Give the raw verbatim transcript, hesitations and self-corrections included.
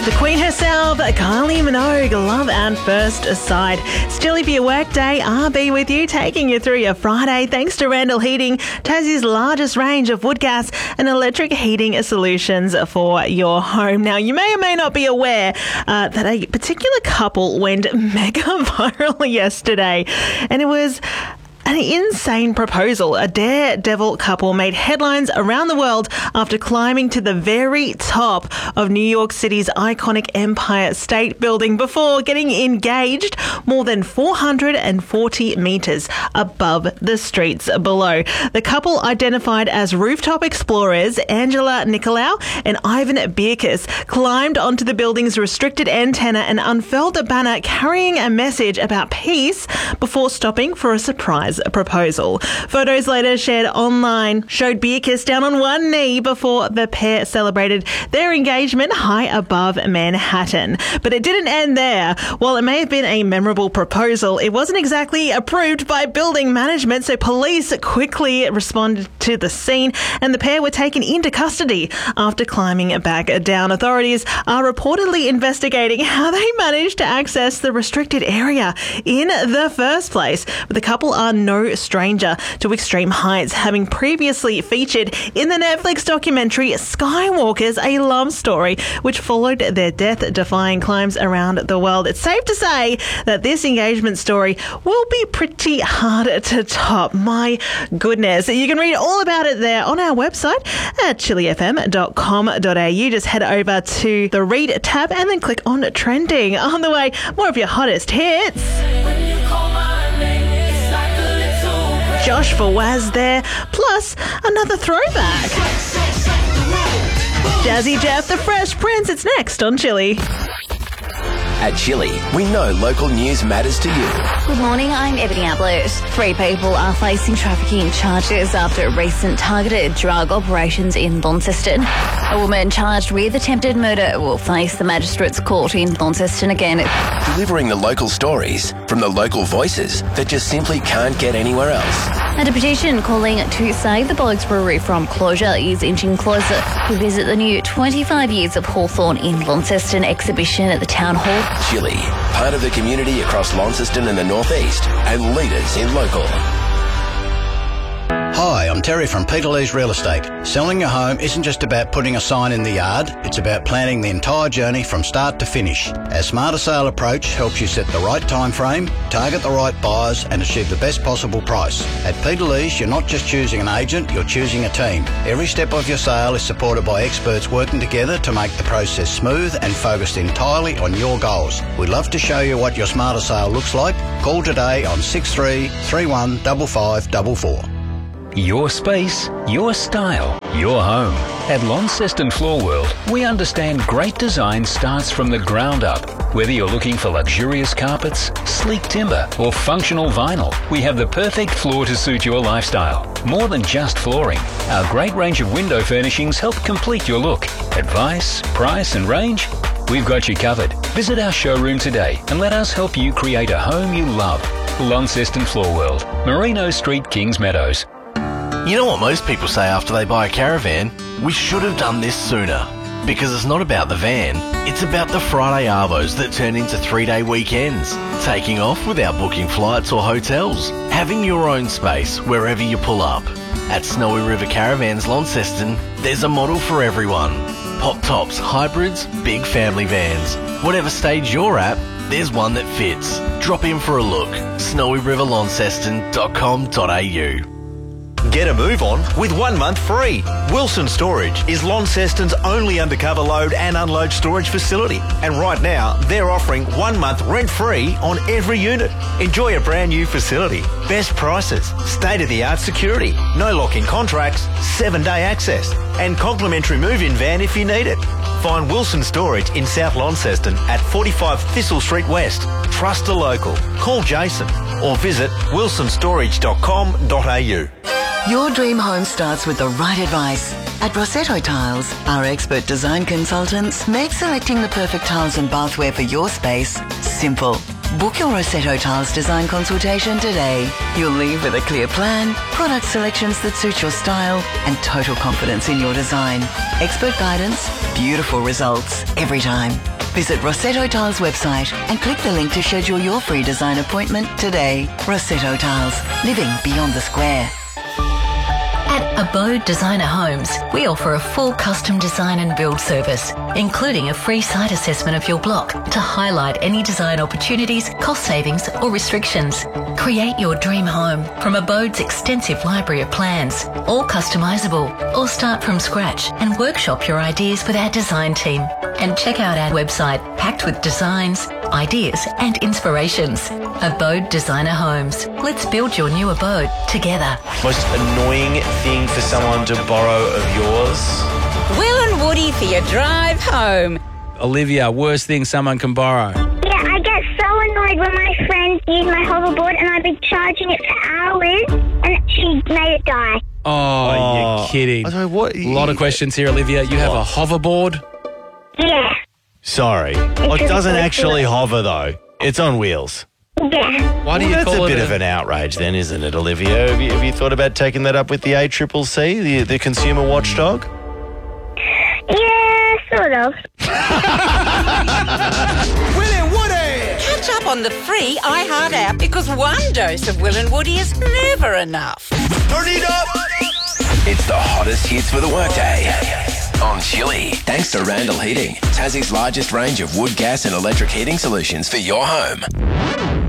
The Queen herself, Kylie Minogue, Love at First Sight. Still, if your work day, R B with you, taking you through your Friday, thanks to Randall Heating, Tassie's largest range of wood gas and electric heating solutions for your home. Now, you may or may not be aware uh, that a particular couple went mega viral yesterday, and it was an insane proposal. A daredevil couple made headlines around the world after climbing to the very top of New York City's iconic Empire State Building before getting engaged more than four hundred forty metres above the streets below. The couple, identified as rooftop explorers Angela Nicolau and Ivan Bierkis, climbed onto the building's restricted antenna and unfurled a banner carrying a message about peace before stopping for a surprise proposal. Photos later shared online showed Bierkis down on one knee before the pair celebrated their engagement high above Manhattan. But it didn't end there. While it may have been a memorable proposal, it wasn't exactly approved by building management, so police quickly responded to the scene and the pair were taken into custody after climbing back down. Authorities are reportedly investigating how they managed to access the restricted area in the first place. But the couple are no stranger to extreme heights, having previously featured in the Netflix documentary Skywalkers, a love story, which followed their death-defying climbs around the world. It's safe to say that this engagement story will be pretty hard to top. My goodness. You can read all about it there on our website at chili f m dot com dot a u. Just head over to the Read tab and then click on Trending. On the way, more of your hottest hits. Josh Fawaz there, plus another throwback. Jazzy Jeff, the Fresh Prince, it's next on Chili. At Chili, we know local news matters to you. Good morning, I'm Ebony Ablett. Three people are facing trafficking charges after recent targeted drug operations in Launceston. A woman charged with attempted murder will face the Magistrates Court in Launceston again. Delivering the local stories from the local voices that just simply can't get anywhere else. And a petition calling to save the Blokes Brewery from closure is inching closer. To visit the new twenty-five years of Hawthorn in Launceston exhibition at the Town Hall. Chili, part of the community across Launceston and the Northeast, and leaders in local. Hi, I'm Terry from Peter Lee's Real Estate. Selling your home isn't just about putting a sign in the yard, it's about planning the entire journey from start to finish. Our Smarter Sale approach helps you set the right time frame, target the right buyers and achieve the best possible price. At Peter Lee's, you're not just choosing an agent, you're choosing a team. Every step of your sale is supported by experts working together to make the process smooth and focused entirely on your goals. We'd love to show you what your Smarter Sale looks like. Call today on six three three one five five four four. Your space, your style, your home. At Launceston Floor World, we understand great design starts from the ground up. Whether you're looking for luxurious carpets, sleek timber, or functional vinyl, we have the perfect floor to suit your lifestyle. More than just flooring, our great range of window furnishings help complete your look. Advice, price, and range? We've got you covered. Visit our showroom today and let us help you create a home you love. Launceston Floor World, Merino Street, Kings Meadows. You know what most people say after they buy a caravan? We should have done this sooner. Because it's not about the van, it's about the Friday arvos that turn into three-day weekends. Taking off without booking flights or hotels. Having your own space wherever you pull up. At Snowy River Caravans Launceston, there's a model for everyone. Pop tops, hybrids, big family vans. Whatever stage you're at, there's one that fits. Drop in for a look. snowy river launceston dot com dot a u. Get a move on with one month free. Wilson Storage is Launceston's only undercover load and unload storage facility. And right now, they're offering one month rent-free on every unit. Enjoy a brand new facility. Best prices, state-of-the-art security, no lock-in contracts, seven-day access, and complimentary move-in van if you need it. Find Wilson Storage in South Launceston at forty-five Thistle Street West. Trust a local. Call Jason or visit wilson storage dot com dot a u. Your dream home starts with the right advice. At Rossetto Tiles, our expert design consultants make selecting the perfect tiles and bathware for your space simple. Book your Rossetto Tiles design consultation today. You'll leave with a clear plan, product selections that suit your style, and total confidence in your design. Expert guidance, beautiful results every time. Visit Rossetto Tiles website and click the link to schedule your free design appointment today. Rossetto Tiles, living beyond the square. At Abode Designer Homes, we offer a full custom design and build service, including a free site assessment of your block to highlight any design opportunities, cost savings or restrictions. Create your dream home from Abode's extensive library of plans, all customisable, or start from scratch and workshop your ideas with our design team. And check out our website packed with designs, ideas and inspirations. Abode Designer Homes. Let's build your new abode together. Most annoying thing for someone to borrow of yours? Will and Woody for your drive home. Olivia, worst thing someone can borrow? Yeah, I get so annoyed when my friends use my hoverboard and I've been charging it for hours and she made it die. Oh, Oh. you're kidding. I don't know what. A lot of questions here, Olivia. You have a hoverboard? Yeah, Sorry. Oh, it doesn't actually hover, though. It's on wheels. yeah. Why do Well, you that's call a it bit of an outrage then, isn't it, Olivia? Have you, have you thought about taking that up with the A C C C, the, the consumer watchdog? Yeah, sort of. Will and Woody! Catch up on the free iHeart app because one dose of Will and Woody is never enough. Turn it up! It's the hottest hits for the workday on Chili. Thanks to Randall Heating, Tassie's largest range of wood, gas and electric heating solutions for your home.